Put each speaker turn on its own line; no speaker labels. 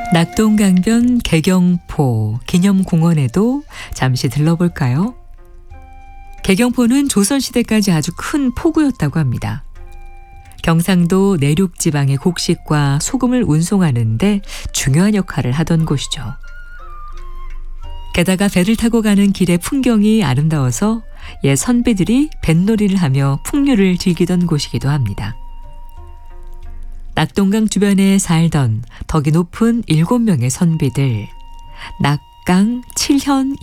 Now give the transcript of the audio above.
낙동강변 개경포 기념공원에도 잠시 들러볼까요? 개경포는 조선시대까지 아주 큰 포구였다고 합니다. 경상도 내륙지방의 곡식과 소금을 운송하는데 중요한 역할을 하던 곳이죠. 게다가 배를 타고 가는 길의 풍경이 아름다워서 옛 선비들이 뱃놀이를 하며 풍류를 즐기던 곳이기도 합니다. 낙동강 주변에 살던 덕이 높은 7명의 선비들, 낙강, 칠현,